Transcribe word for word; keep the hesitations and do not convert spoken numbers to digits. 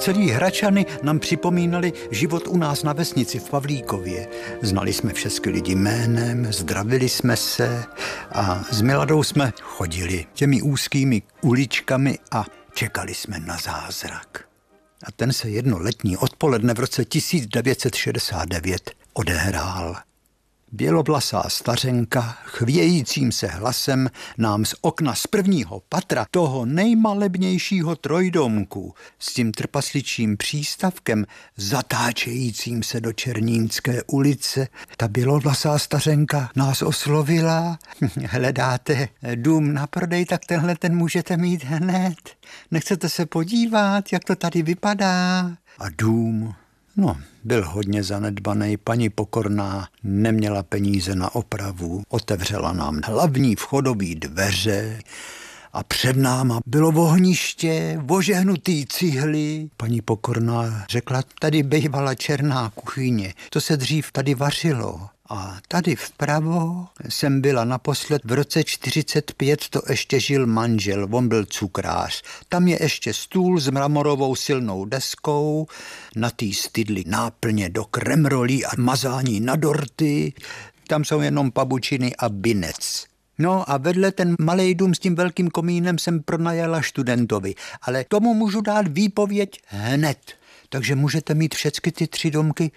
Celý Hračany nám připomínali život u nás na vesnici v Pavlíkově. Znali jsme všechny lidi jménem, zdravili jsme se a s Miladou jsme chodili těmi úzkými uličkami a čekali jsme na zázrak. A ten se jedno letní odpoledne v roce tisíc devět set šedesát devět odehrál. Bělovlasá stařenka chvějícím se hlasem nám z okna z prvního patra toho nejmalebnějšího trojdomku s tím trpasličím přístavkem zatáčejícím se do Černínské ulice, ta bělovlasá stařenka nás oslovila. Hledáte dům na prodej, tak tenhle ten můžete mít hned. Nechcete se podívat, jak to tady vypadá? A dům... No, byl hodně zanedbaný, paní Pokorná neměla peníze na opravu, otevřela nám hlavní vchodové dveře a před náma bylo ohniště, ožehnutý cihly. Paní Pokorná řekla, tady bývala černá kuchyně, to se dřív tady vařilo. A tady vpravo jsem byla naposled v roce čtyřicet pět, to ještě žil manžel, on byl cukrář. Tam je ještě stůl s mramorovou silnou deskou, na tý stydli náplně do kremrolí a mazání na dorty. Tam jsou jenom pabučiny a binec. No a vedle ten malej dům s tím velkým komínem jsem pronajala studentovi, ale tomu můžu dát výpověď hned. Takže můžete mít všechny ty tři domky